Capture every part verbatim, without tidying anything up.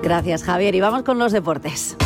Gracias, Javier. Y vamos con los deportes.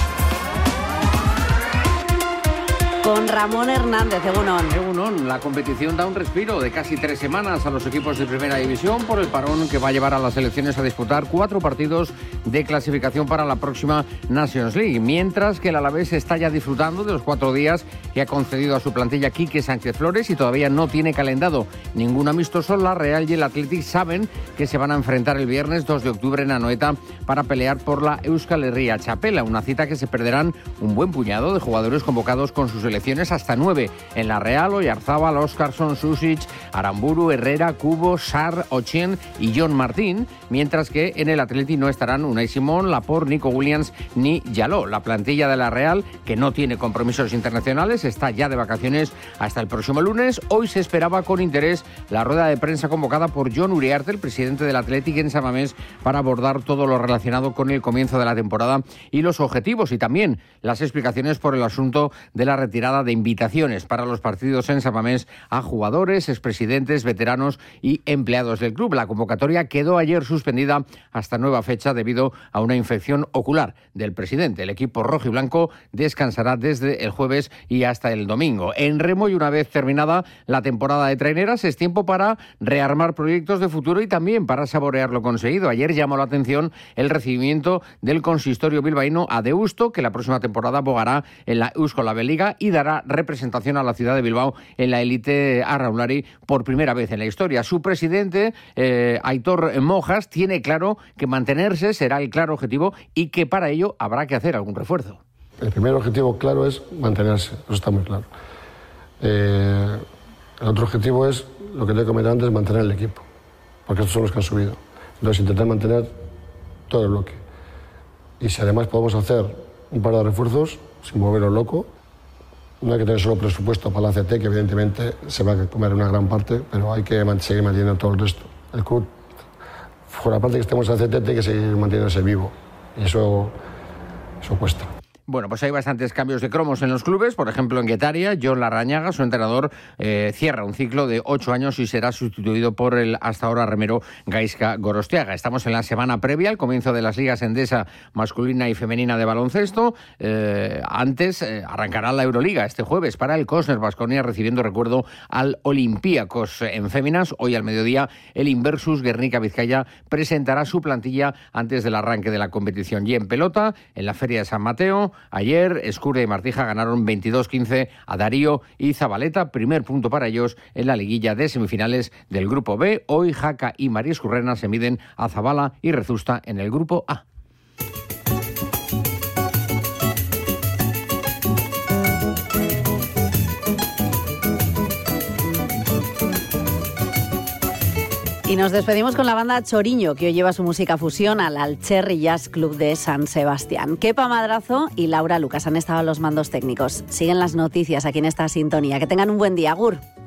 Con Ramón Hernández, Egunon. Egunon, la competición da un respiro de casi tres semanas a los equipos de Primera División por el parón que va a llevar a las selecciones a disputar cuatro partidos de clasificación para la próxima Nations League, mientras que el Alavés está ya disfrutando de los cuatro días que ha concedido a su plantilla Quique Sánchez Flores y todavía no tiene calendado ningún amistoso. La Real y el Athletic saben que se van a enfrentar el viernes dos de octubre en Anoeta para pelear por la Euskal Herria Txapela, una cita que se perderán un buen puñado de jugadores convocados con sus selecciones, hasta nueve en la Real: Oyarzábal, Óscarson, Susic, Aramburu, Herrera, Cubo, Sar, Ochien y John Martín, mientras que en el Atleti no estarán Unai Simón, Laporte, Nico Williams ni Yaló. La plantilla de la Real, que no tiene compromisos internacionales, está ya de vacaciones hasta el próximo lunes. Hoy se esperaba con interés la rueda de prensa convocada por Jon Uriarte, el presidente del Athletic, en San Mamés, para abordar todo lo relacionado con el comienzo de la temporada y los objetivos, y también las explicaciones por el asunto de la retirada de invitaciones para los partidos en San Mamés a jugadores, expresidentes, veteranos y empleados del club. La convocatoria quedó ayer suspendida hasta nueva fecha debido a una infección ocular del presidente. El equipo rojo y blanco descansará desde el jueves y hasta el domingo. En remo, y una vez terminada la temporada de traineras, es tiempo para rearmar proyectos de futuro y también para saborear lo conseguido. Ayer llamó la atención el recibimiento del consistorio bilbaíno a Deusto, que la próxima temporada abogará en la Eusko Liga y dará representación a la ciudad de Bilbao en la élite arraunlari por primera vez en la historia. Su presidente, eh, Aitor Mojas, tiene claro que mantenerse será el claro objetivo y que para ello habrá que hacer algún refuerzo. El primer objetivo claro es mantenerse, eso está muy claro. Eh, el otro objetivo es, lo que te he comentado antes, mantener el equipo, porque estos son los que han subido. Entonces, intentar mantener todo el bloque. Y si además podemos hacer un par de refuerzos, sin moverlo loco, no hay que tener solo presupuesto para la C T, que evidentemente se va a comer una gran parte, pero hay que seguir manteniendo todo el resto. El club, por la parte que estemos en la C T, tiene que seguir manteniéndose vivo, y eso, eso cuesta. Bueno, pues hay bastantes cambios de cromos en los clubes. Por ejemplo, en Guetaria, Jon Larrañaga, su entrenador, eh, cierra un ciclo de ocho años y será sustituido por el hasta ahora remero Gaizka Gorostiaga. Estamos en la semana previa al comienzo de las ligas Endesa masculina y femenina de baloncesto. Eh, antes eh, arrancará la Euroliga este jueves para el Kosner Baskonia, recibiendo, recuerdo, al Olympiacos en féminas. Hoy al mediodía el Inversus Guernica Vizcaya presentará su plantilla antes del arranque de la competición. Y en pelota, en la Feria de San Mateo, ayer Escurdia y Martija ganaron veintidós quince a Darío y Zabaleta, primer punto para ellos en la liguilla de semifinales del Grupo B. Hoy Jaca y María Escurrena se miden a Zabala y Rezusta en el Grupo A. Y nos despedimos con la banda Choriño, que hoy lleva su música fusión al Alcherri Jazz Club de San Sebastián. Kepa Madrazo y Laura Lucas han estado a los mandos técnicos. Siguen las noticias aquí en esta sintonía. Que tengan un buen día, agur.